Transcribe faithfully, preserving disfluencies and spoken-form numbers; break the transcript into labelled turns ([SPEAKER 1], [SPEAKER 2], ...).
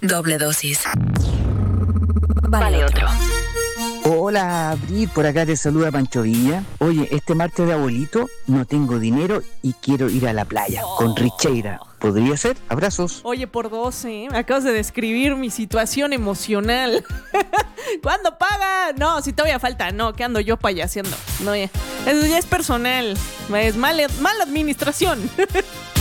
[SPEAKER 1] Doble dosis. Vale otro.
[SPEAKER 2] Hola, Brit, por acá te saluda Pancho Villa. Oye, este martes de abuelito no tengo dinero y quiero ir a la playa oh. con Richeira. ¿Podría ser? Abrazos.
[SPEAKER 3] Oye, por dos, ¿eh? Me acabas de describir mi situación emocional. ¿Cuándo paga? No, si todavía falta. No, ¿qué ando yo payaseando? No, ya. Eso ya es personal. Es mala, mala administración.